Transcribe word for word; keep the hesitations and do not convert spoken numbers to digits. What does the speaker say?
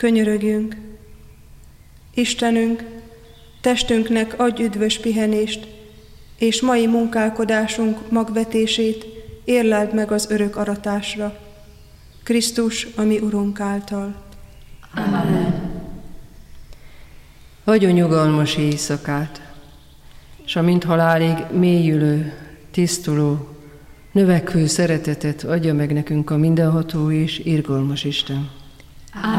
könyörögjünk. Istenünk, testünknek adj üdvös pihenést, és mai munkálkodásunk magvetését érleld meg az örök aratásra. Krisztus, a mi Urunk által. Amen. Adjon nyugalmas éjszakát, s amint halálig mélyülő, tisztuló, növekvő szeretetet adja meg nekünk a mindenható és irgalmas Isten. Amen.